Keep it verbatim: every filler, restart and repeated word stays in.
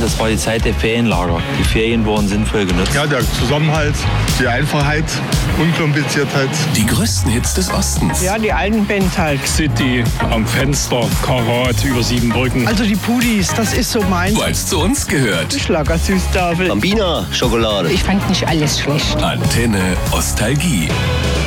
das war die Zeit der Ferienlager. Die Ferien wurden sinnvoll genutzt. Ja, der Zusammenhalt, die Einfachheit, Unkompliziertheit. Die größten Hits des Ostens. Ja, die alten Bands halt. City, am Fenster, Karat, über sieben Brücken. Also die Pudis, das ist so meins. Weil es zu uns gehört. Schlagersüßtafel. Bambina Schokolade. Ich fand nicht alles schlecht. Antenne Ostalgie.